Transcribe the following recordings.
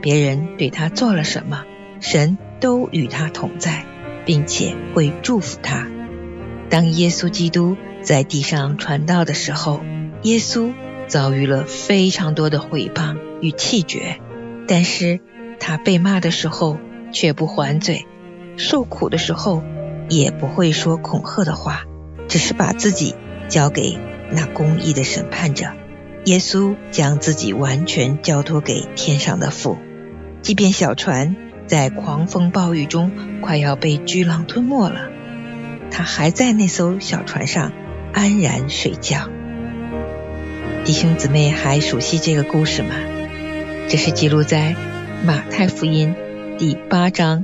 别人对他做了什么，神都与他同在，并且会祝福他。当耶稣基督在地上传道的时候，耶稣遭遇了非常多的毁谤与弃绝，但是他被骂的时候却不还嘴，受苦的时候也不会说恐吓的话，只是把自己交给那公义的审判者。耶稣将自己完全交托给天上的父，即便小船在狂风暴雨中快要被巨浪吞没了，他还在那艘小船上安然睡觉。弟兄姊妹还熟悉这个故事吗？这是记录在马太福音第8章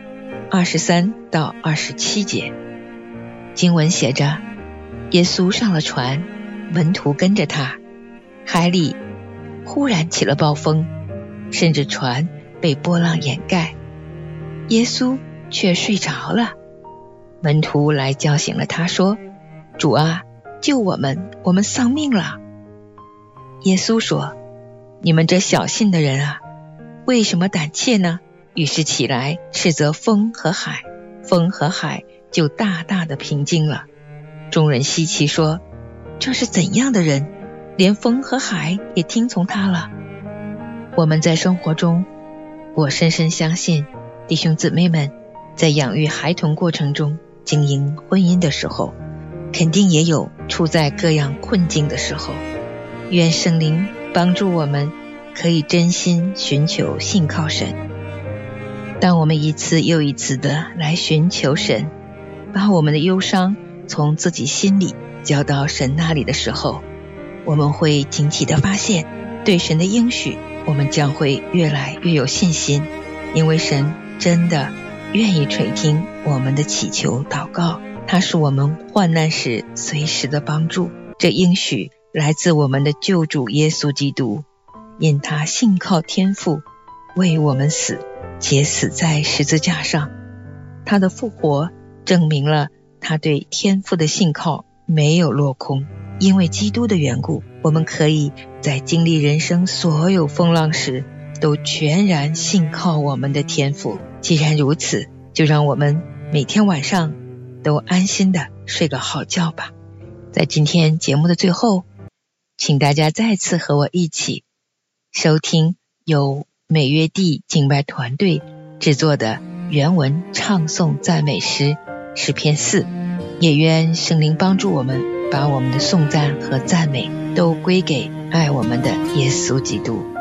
23到27节。经文写着，耶稣上了船，门徒跟着他，海里忽然起了暴风，甚至船被波浪掩盖，耶稣却睡着了。门徒来叫醒了他，说：主啊，救我们，我们丧命了。耶稣说：你们这小信的人啊，为什么胆怯呢？于是起来斥责风和海，风和海就大大的平静了。众人稀奇说：这是怎样的人，连风和海也听从他了？我们在生活中，我深深相信，弟兄姊妹们在养育孩童过程中，经营婚姻的时候，肯定也有处在各样困境的时候。愿圣灵帮助我们可以真心寻求信靠神。当我们一次又一次的来寻求神，把我们的忧伤从自己心里交到神那里的时候，我们会惊奇地发现，对神的应许我们将会越来越有信心，因为神真的愿意垂听我们的祈求祷告，他是我们患难时随时的帮助。这应许来自我们的救主耶稣基督，因他信靠天父，为我们死，且死在十字架上。他的复活证明了他对天父的信靠没有落空。因为基督的缘故，我们可以在经历人生所有风浪时，都全然信靠我们的天父。既然如此，就让我们每天晚上都安心的睡个好觉吧。在今天节目的最后，请大家再次和我一起收听由美乐地敬拜团队制作的原文唱诵赞美诗诗篇4。也愿圣灵帮助我们，把我们的颂赞和赞美都归给爱我们的耶稣基督。